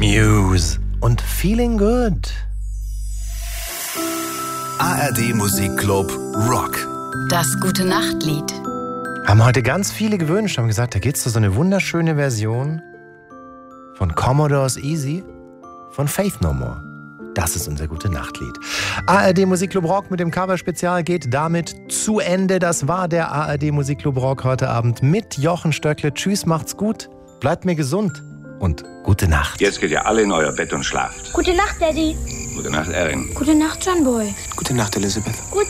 Muse und Feeling Good. ARD Musikclub Rock. Das Gute-Nacht-Lied. Haben heute ganz viele gewünscht, haben gesagt, da geht's so eine wunderschöne Version von Commodores Easy von Faith No More. Das ist unser Gute-Nacht-Lied. ARD Musikclub Rock mit dem Cover-Spezial geht damit zu Ende. Das war der ARD Musikclub Rock heute Abend mit Jochen Stöckle. Tschüss, macht's gut, bleibt mir gesund und gute Nacht. Jetzt geht ihr alle in euer Bett und schlaft. Gute Nacht, Daddy. Gute Nacht, Erin. Gute Nacht, John Boy. Gute Nacht, Elizabeth. Gute